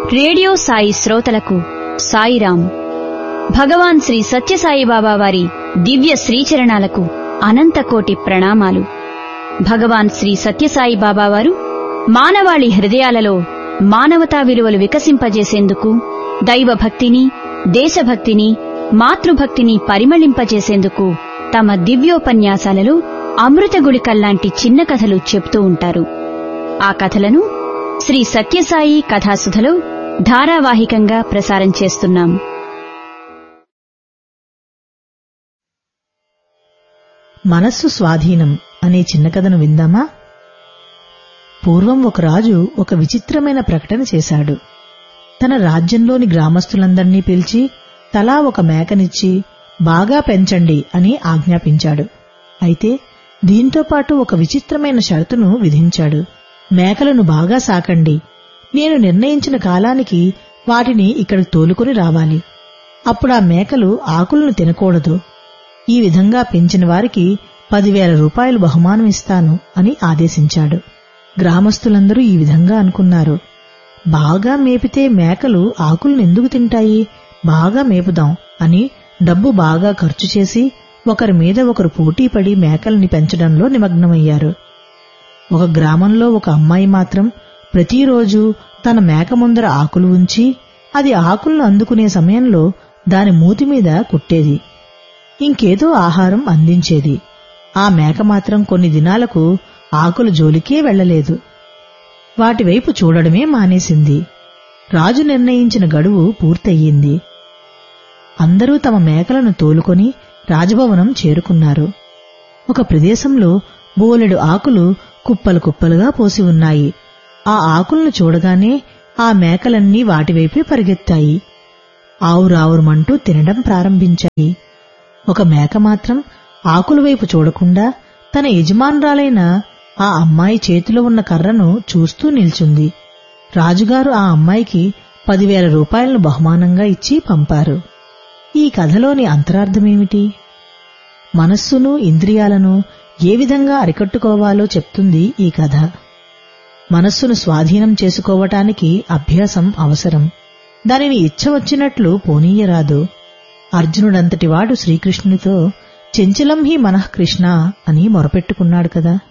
Radio Sai శ్రోతలకు సాయిరాం. భగవాన్ శ్రీ సత్యసాయిబాబా వారి దివ్య శ్రీచరణాలకు అనంతకోటి ప్రణామాలు. భగవాన్ శ్రీ సత్యసాయిబాబా వారు మానవాళి హృదయాలలో మానవతా విలువలు వికసింపజేసేందుకు, దైవభక్తిని, దేశభక్తిని, మాతృభక్తిని పరిమళింపజేసేందుకు తమ దివ్యోపన్యాసాలలో అమృతగుళికల్లాంటి చిన్న కథలు చెప్తూ ఉంటారు. ఆ కథలను శ్రీ సత్యసాయి కథాసుధలో ధారావాహికంగా ప్రసారం చేస్తున్నాం. మనస్సు స్వాధీనం అనే చిన్న కథను విందామా? పూర్వం ఒక రాజు ఒక విచిత్రమైన ప్రకటన చేశాడు. తన రాజ్యంలోని గ్రామస్తులందర్నీ పిలిచి తలా ఒక మేకనిచ్చి బాగా పెంచండి అని ఆజ్ఞాపించాడు. అయితే దీంతో పాటు ఒక విచిత్రమైన షరతును విధించాడు. మేకలను బాగా సాకండి, నేను నిర్ణయించిన కాలానికి వాటిని ఇక్కడికి తోలుకుని రావాలి. అప్పుడా మేకలు ఆకులను తినకూడదు. ఈ విధంగా పెంచిన వారికి 10,000 రూపాయలు బహుమానం ఇస్తాను అని ఆదేశించాడు. గ్రామస్తులందరూ ఈ విధంగా అనుకున్నారు. బాగా మేపితే మేకలు ఆకులను ఎందుకు తింటాయి, బాగా మేపుదాం అని డబ్బు బాగా ఖర్చు చేసి ఒకరి మీద ఒకరు పోటీపడి మేకల్ని పెంచడంలో నిమగ్నమయ్యారు. ఒక గ్రామంలో ఒక అమ్మాయి మాత్రం ప్రతిరోజు తన మేక ముందర ఆకులు ఉంచి అది ఆకులను అందుకునే సమయంలో దాని మూతి మీద కుట్టేది. ఇంకేదో ఆహారం అందించేది. ఆ మేక మాత్రం కొన్ని దినాలకు ఆకుల జోలికే వెళ్లలేదు. వాటివైపు చూడడమే మానేసింది. రాజు నిర్ణయించిన గడువు పూర్తయింది. అందరూ తమ మేకలను తోలుకొని రాజభవనం చేరుకున్నారు. ఒక ప్రదేశంలో బోలెడు ఆకులు కుప్పలు కుప్పలుగా పోసి ఉన్నాయి. ఆ ఆకులను చూడగానే ఆ మేకలన్నీ వాటివైపే పరిగెత్తాయి. ఆవురావురమంటూ తినడం ప్రారంభించాయి. ఒక మేక మాత్రం ఆకుల వైపు చూడకుండా తన యజమానురాలైన ఆ అమ్మాయి చేతిలో ఉన్న కర్రను చూస్తూ నిల్చుంది. రాజుగారు ఆ అమ్మాయికి 10,000 రూపాయలను బహుమానంగా ఇచ్చి పంపారు. ఈ కథలోని అంతరార్థమేమిటి? మనస్సును, ఇంద్రియాలను ఏ విధంగా అరికట్టుకోవాలో చెప్తుంది ఈ కథ. మనస్సును స్వాధీనం చేసుకోవటానికి అభ్యాసం అవసరం. దానిని ఇచ్చవచ్చినట్లు పోనీయరాదు. అర్జునుడంతటివాడు శ్రీకృష్ణునితో చెంచలం హి మనః కృష్ణ అని మొరపెట్టుకున్నాడు కదా.